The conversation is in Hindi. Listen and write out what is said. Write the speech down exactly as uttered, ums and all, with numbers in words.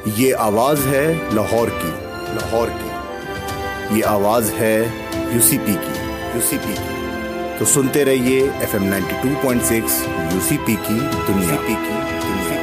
ये आवाज है लाहौर की, लाहौर की। ये आवाज है यूसीपी की, यूसीपी की। तो सुनते रहिए F M ninety two point six UCP की दुनिया, की दुनिया।